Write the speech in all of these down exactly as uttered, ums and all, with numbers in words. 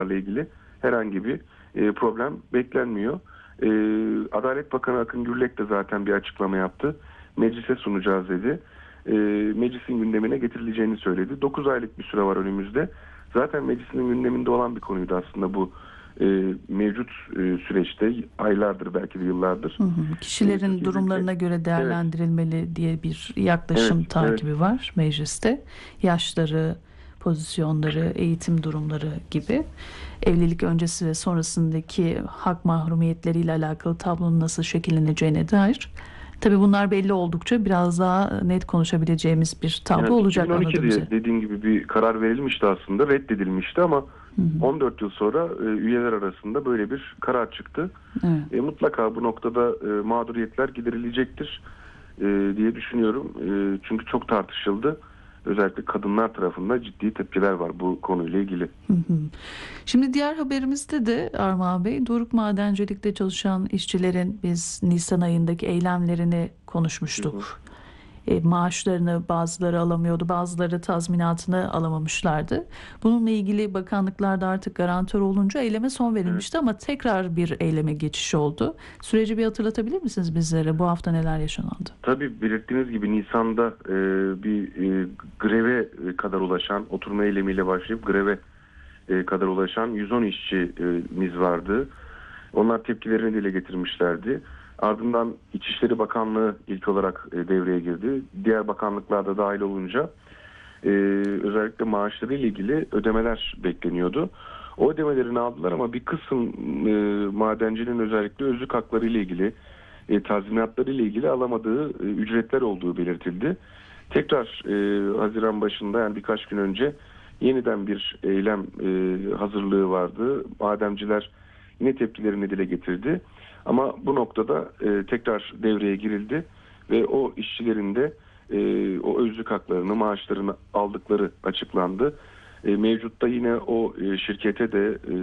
ile ilgili herhangi bir e, problem beklenmiyor. E, Adalet Bakanı Akın Gürlek de zaten bir açıklama yaptı. Meclise sunacağız dedi. E, meclisin gündemine getirileceğini söyledi. dokuz aylık bir süre var önümüzde. Zaten meclisin gündeminde olan bir konuydu aslında bu e, mevcut e, süreçte. Aylardır, belki de yıllardır. Hı hı. Kişilerin E, durumlarına göre değerlendirilmeli evet. diye bir yaklaşım evet, takibi evet. var mecliste. Yaşları, pozisyonları, eğitim durumları gibi. Evlilik öncesi ve sonrasındaki hak mahrumiyetleriyle alakalı tablonun nasıl şekilleneceğine dair. Tabii bunlar belli oldukça biraz daha net konuşabileceğimiz bir tablo yani olacak iki bin on ikide anladığımız. dediğim gibi bir karar verilmişti aslında, reddedilmişti ama hı hı. on dört yıl sonra e, üyeler arasında böyle bir karar çıktı. Evet. E, mutlaka bu noktada e, mağduriyetler giderilecektir e, diye düşünüyorum. E, çünkü çok tartışıldı. Özellikle kadınlar tarafından ciddi tepkiler var bu konuyla ilgili. Hı hı. Şimdi diğer haberimizde de Armağan Bey, Doruk Madencilik'te çalışan işçilerin biz Nisan ayındaki eylemlerini konuşmuştuk. Hı hı. E, maaşlarını bazıları alamıyordu, bazıları tazminatını alamamışlardı. Bununla ilgili bakanlıklarda artık garantör olunca eyleme son verilmişti, evet. Ama tekrar bir eyleme geçiş oldu. Süreci bir hatırlatabilir misiniz bizlere? Bu hafta neler yaşandı? Tabii belirttiğiniz gibi Nisan'da e, bir e, greve kadar ulaşan, oturma eylemiyle başlayıp greve e, kadar ulaşan yüz on işçimiz vardı. Onlar tepkilerini dile getirmişlerdi. Ardından İçişleri Bakanlığı ilk olarak e, devreye girdi. Diğer bakanlıklar da dahil olunca e, özellikle maaşları ile ilgili ödemeler bekleniyordu. O ödemelerini aldılar ama bir kısım e, madencinin özellikle özlük hakları ile ilgili, e, tazminatları ile ilgili alamadığı e, ücretler olduğu belirtildi. Tekrar e, Haziran başında, yani birkaç gün önce yeniden bir eylem e, hazırlığı vardı. Madenciler yine tepkilerini dile getirdi. Ama bu noktada e, tekrar devreye girildi ve o işçilerin de e, o özlük haklarını, maaşlarını aldıkları açıklandı. E, mevcutta yine o e, şirkete de e,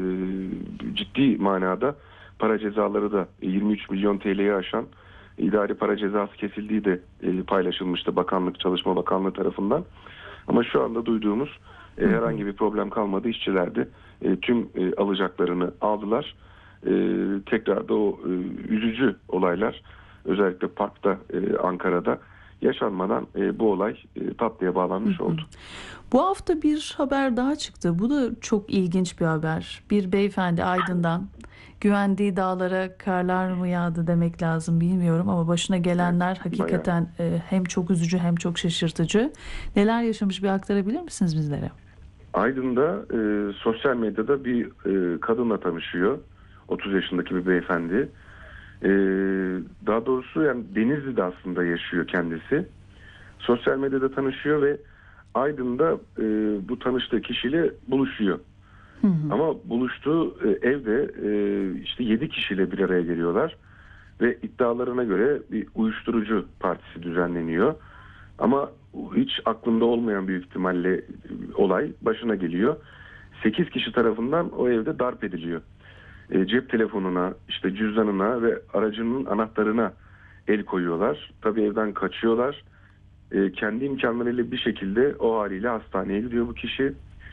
ciddi manada para cezaları da yirmi üç milyon T L'yi aşan idari para cezası kesildiği de e, paylaşılmıştı Bakanlık, Çalışma Bakanlığı tarafından. Ama şu anda duyduğumuz e, herhangi bir problem kalmadı. İşçiler de e, tüm e, alacaklarını aldılar. Ee, tekrar da o e, üzücü olaylar, özellikle parkta e, Ankara'da yaşanmadan e, bu olay e, tatlıya bağlanmış oldu. Bu hafta bir haber daha çıktı. Bu da çok ilginç bir haber. Bir beyefendi Aydın'dan güvendiği dağlara karlar mı yağdı demek lazım bilmiyorum ama başına gelenler evet, hakikaten e, hem çok üzücü hem çok şaşırtıcı. Neler yaşamış, bir aktarabilir misiniz bizlere? Aydın'da e, sosyal medyada bir e, kadınla tanışıyor. otuz yaşındaki bir beyefendi. Ee, daha doğrusu yani Denizli'de aslında yaşıyor kendisi. Sosyal medyada tanışıyor ve Aydın'da e, bu tanıştığı kişiyle buluşuyor. Hı hı. Ama buluştuğu e, evde e, işte yedi kişiyle bir araya geliyorlar. Ve iddialarına göre bir uyuşturucu partisi düzenleniyor. Ama hiç aklında olmayan büyük ihtimalle e, olay başına geliyor. sekiz kişi tarafından o evde darp ediliyor. E, cep telefonuna, işte cüzdanına ve aracının anahtarına el koyuyorlar. Tabii evden kaçıyorlar. E, kendi imkanlarıyla bir şekilde o haliyle hastaneye gidiyor bu kişi.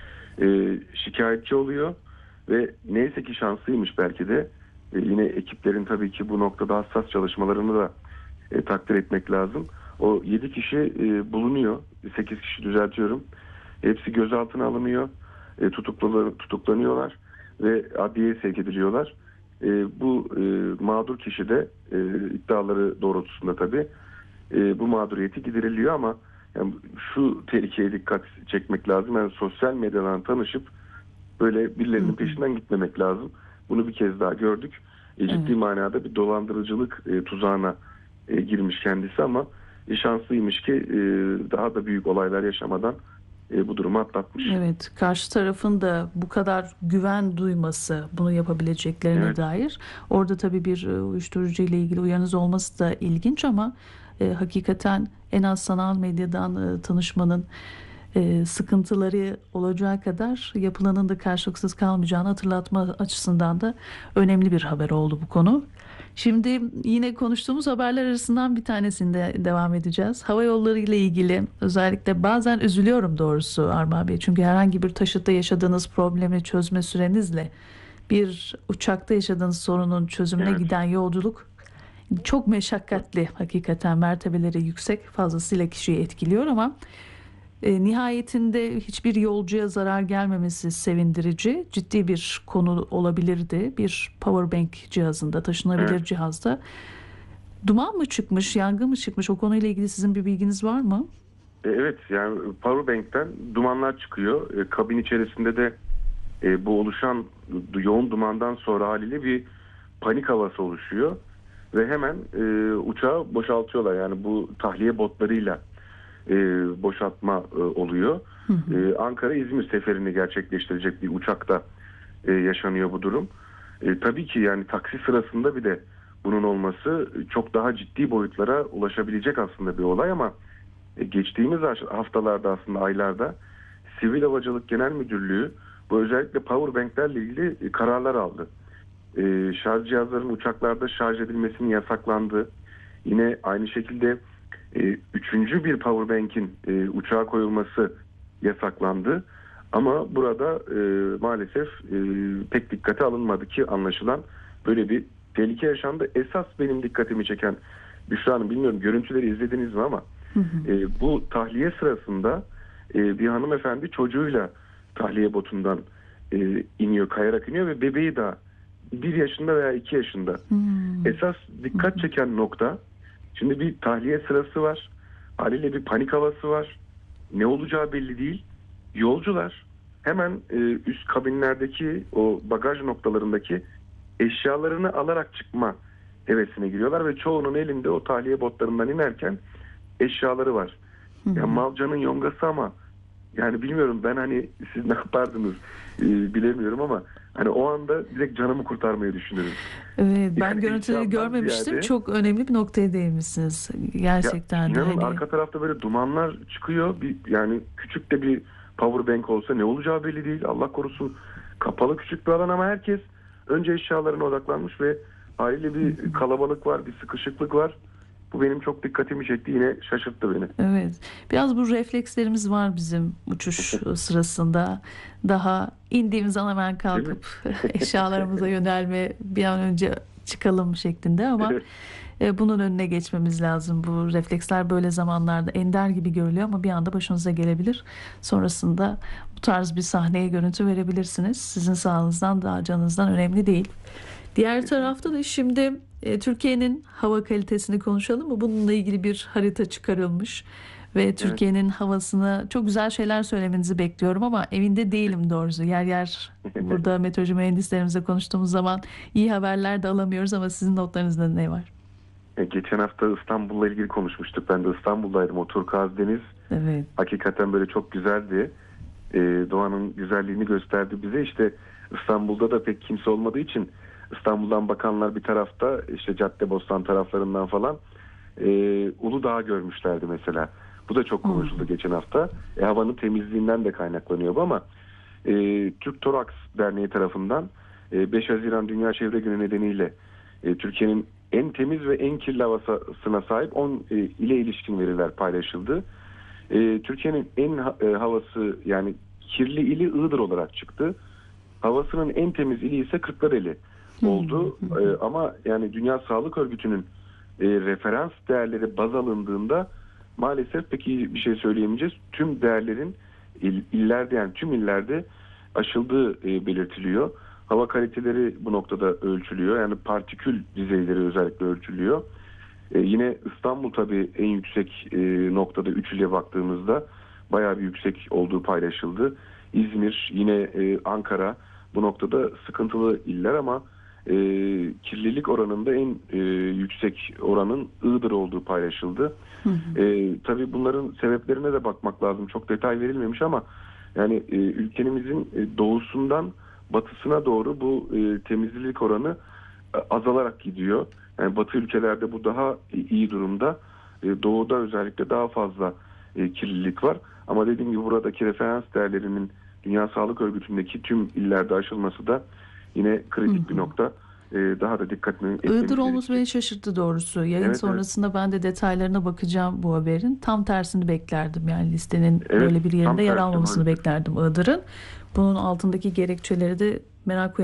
E, şikayetçi oluyor ve neyse ki şanslıymış belki de. E, yine ekiplerin tabii ki bu noktada hassas çalışmalarını da e, takdir etmek lazım. O yedi kişi e, bulunuyor. sekiz kişi düzeltiyorum. Hepsi gözaltına alınıyor. E, tutuklu, tutuklanıyorlar ve adliyeye sevk ediliyorlar. E, bu e, mağdur kişi de e, iddiaları doğrultusunda tabii e, bu mağduriyeti gideriliyor ama yani şu tehlikeye dikkat çekmek lazım. Yani sosyal medyadan tanışıp böyle birilerinin peşinden gitmemek lazım. Bunu bir kez daha gördük. E, ciddi evet. manada bir dolandırıcılık e, tuzağına e, girmiş kendisi ama e, şanslıymış ki e, daha da büyük olaylar yaşamadan E, bu durumu atlatmış. Evet, karşı tarafın da bu kadar güven duyması, bunu yapabileceklerine evet. dair. Orada tabii bir uyuşturucu ile ilgili uyanız olması da ilginç ama e, hakikaten en az sanal medyadan e, tanışmanın e, sıkıntıları olacağı kadar yapılanın da karşılıksız kalmayacağını hatırlatma açısından da önemli bir haber oldu bu konu. Şimdi yine konuştuğumuz haberler arasından bir tanesinde devam edeceğiz. Hava yolları ile ilgili özellikle bazen üzülüyorum doğrusu Armağan Bey. Çünkü herhangi bir taşıtta yaşadığınız problemi çözme sürenizle bir uçakta yaşadığınız sorunun çözümüne Evet. giden yolculuk çok meşakkatli. Hakikaten mertebeleri yüksek, fazlasıyla kişiyi etkiliyor ama E, nihayetinde hiçbir yolcuya zarar gelmemesi sevindirici. Ciddi bir konu olabilirdi. Bir powerbank cihazında, taşınabilir Evet. cihazda. Duman mı çıkmış, yangın mı çıkmış? O konuyla ilgili sizin bir bilginiz var mı? E, Evet, yani powerbank'ten dumanlar çıkıyor. E, kabin içerisinde de e, bu oluşan yoğun dumandan sonra haliyle bir panik havası oluşuyor. Ve hemen e, uçağı boşaltıyorlar. Yani bu tahliye botlarıyla e, boşaltma e, oluyor. Hı hı. E, Ankara-İzmir seferini gerçekleştirecek bir uçakta e, yaşanıyor bu durum. E, tabii ki yani taksi sırasında bir de bunun olması çok daha ciddi boyutlara ulaşabilecek aslında bir olay ama e, geçtiğimiz haftalarda aslında aylarda Sivil Havacılık Genel Müdürlüğü bu özellikle powerbanklerle ilgili e, kararlar aldı. E, şarj cihazlarının uçaklarda şarj edilmesinin yasaklandığı, yine aynı şekilde e, üçüncü bir powerbank'in e, uçağa koyulması yasaklandı. Ama burada e, maalesef e, pek dikkate alınmadı ki anlaşılan böyle bir tehlike yaşandı. Esas benim dikkatimi çeken, Büşra Hanım, bilmiyorum görüntüleri izlediniz mi ama Hı hı. e, bu tahliye sırasında e, bir hanımefendi çocuğuyla tahliye botundan e, iniyor, kayarak iniyor ve bebeği de bir yaşında veya iki yaşında. Hmm. Esas dikkat çeken nokta, şimdi bir tahliye sırası var. Haliyle bir panik havası var. Ne olacağı belli değil. Yolcular hemen e, üst kabinlerdeki o bagaj noktalarındaki eşyalarını alarak çıkma hevesine giriyorlar ve çoğunun elinde o tahliye botlarından inerken eşyaları var. Hı hı. Ya mal canın yongası ama yani bilmiyorum, ben hani siz ne yapardınız e, bilemiyorum ama hani o anda direkt canımı kurtarmayı düşünürüm. Evet, ben Yani görüntüleri eşyadan görmemiştim. ziyade, Çok önemli bir noktaya değinmişsiniz. ya Gerçekten de inanın hani. arka tarafta böyle dumanlar çıkıyor. Bir, yani küçük de bir powerbank olsa ne olacağı belli değil. Allah korusun, kapalı küçük bir alan ama herkes önce eşyalarına odaklanmış ve haliyle bir kalabalık var, bir sıkışıklık var. Bu benim çok dikkatimi çekti. Yine şaşırttı beni. Evet. Biraz bu reflekslerimiz var bizim uçuş sırasında. Daha indiğimiz an hemen Değil mi? kalkıp eşyalarımıza yönelme, bir an önce çıkalım şeklinde ama Evet. e, bunun önüne geçmemiz lazım. Bu refleksler böyle zamanlarda ender gibi görülüyor ama bir anda başınıza gelebilir. Sonrasında bu tarz bir sahneye görüntü verebilirsiniz. Sizin sağlığınızdan daha canınızdan önemli değil. Diğer tarafta da şimdi e, Türkiye'nin hava kalitesini konuşalım mı? Bununla ilgili bir harita çıkarılmış ve Türkiye'nin havasına çok güzel şeyler söylemenizi bekliyorum ama evinde değilim doğrusu. Yer yer burada meteoroloji mühendislerimizle konuştuğumuz zaman iyi haberler de alamıyoruz ama sizin notlarınızda ne var? E, Geçen hafta İstanbul'la ilgili konuşmuştuk. Ben de İstanbul'daydım. O turkuaz deniz Evet. hakikaten böyle çok güzeldi. E, doğanın güzelliğini gösterdi bize. İşte İstanbul'da da pek kimse olmadığı için İstanbul'dan bakanlar bir tarafta, işte Caddebostan taraflarından falan e, Uludağ'ı görmüşlerdi mesela. Bu da çok konuşuldu Hmm. geçen hafta. E, havanın temizliğinden de kaynaklanıyor bu ama e, Türk Toraks Derneği tarafından e, beş Haziran Dünya Çevre Günü nedeniyle e, Türkiye'nin en temiz ve en kirli havasına sahip on e, ile ilişkin veriler paylaşıldı. E, Türkiye'nin en ha- e, havası yani kirli ili Iğdır olarak çıktı. Havasının en temiz ili ise Kırklareli oldu. Hmm. E, ama yani Dünya Sağlık Örgütü'nün e, referans değerleri baz alındığında maalesef pek iyi bir şey söyleyemeyeceğiz. Tüm değerlerin il, illerde yani tüm illerde aşıldığı e, belirtiliyor. Hava kaliteleri bu noktada ölçülüyor. Yani partikül düzeyleri özellikle ölçülüyor. E, yine İstanbul tabii en yüksek e, noktada üç ile baktığımızda bayağı bir yüksek olduğu paylaşıldı. İzmir, yine e, Ankara bu noktada sıkıntılı iller ama e, kirlilik oranında en e, yüksek oranın Iğdır olduğu paylaşıldı. Hı hı. E, tabii bunların sebeplerine de bakmak lazım. Çok detay verilmemiş ama yani e, ülkemizin e, doğusundan batısına doğru bu e, temizlik oranı e, azalarak gidiyor. Yani batı ülkelerde bu daha iyi durumda. E, doğuda özellikle daha fazla e, kirlilik var. Ama dediğim gibi buradaki referans değerlerinin Dünya Sağlık Örgütü'ndeki tüm illerde aşılması da yine kritik Hı hı. bir nokta. e, daha da dikkatli etmemiz Iğdır olması gerekiyor. beni şaşırttı doğrusu. Yayın Evet, evet. sonrasında ben de detaylarına bakacağım bu haberin. Tam tersini beklerdim. Yani listenin Evet, böyle bir tam yerinde yer tersi almamasını maalesef. beklerdim Iğdır'ın. Bunun altındaki gerekçeleri de merak